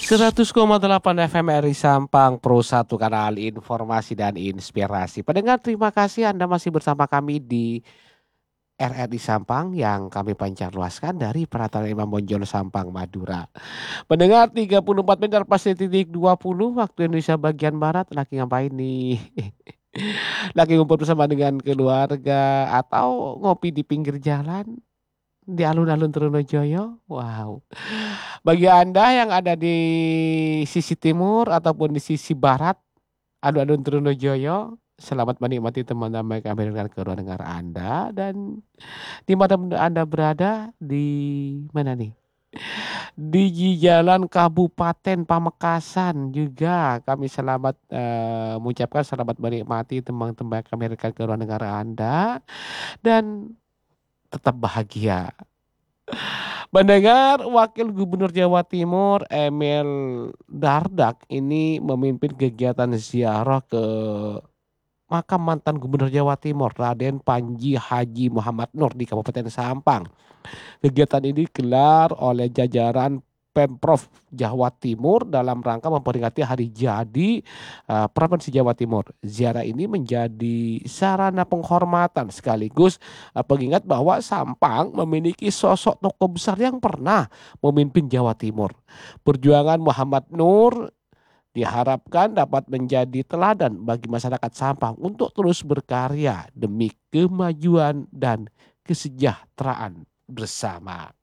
100,8 FM RI Sampang Pro 1 kanal informasi dan inspirasi. Pendengar, terima kasih Anda masih bersama kami di RRI Sampang yang kami pancar luaskan dari Peraturan Imam Bonjol Sampang, Madura. Pendengar, 34 menit pas titik 20 waktu Indonesia bagian Barat. Lagi ngapain nih? Lagi ngumpul bersama dengan keluarga atau ngopi di pinggir jalan? Di alun-alun Trunojoyo. Wow. Bagi Anda yang ada di sisi timur ataupun di sisi barat, alun-alun Trunojoyo, selamat menikmati teman-teman kami dengan kedua dengar Anda. Dan di mana Anda berada, di mana nih? Di Jalan Kabupaten Pamekasan juga kami selamat mengucapkan selamat menikmati teman-teman kami dengan kedua dengar Anda. Dan tetap bahagia. Mendengar Wakil Gubernur Jawa Timur Emil Dardak ini memimpin kegiatan ziarah ke makam mantan Gubernur Jawa Timur Raden Panji Haji Muhammad Nur di Kabupaten Sampang. Kegiatan ini digelar oleh jajaran Pemprov Jawa Timur dalam rangka memperingati hari jadi Provinsi Jawa Timur. Ziarah ini menjadi sarana penghormatan sekaligus pengingat bahwa Sampang memiliki sosok tokoh besar yang pernah memimpin Jawa Timur. Perjuangan Muhammad Nur diharapkan dapat menjadi teladan bagi masyarakat Sampang untuk terus berkarya demi kemajuan dan kesejahteraan bersama.